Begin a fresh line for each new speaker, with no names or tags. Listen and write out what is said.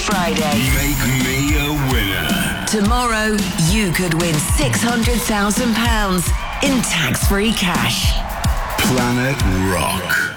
Friday.
Make me a winner.
Tomorrow, you could win £600,000 in tax-free cash.
Planet Rock.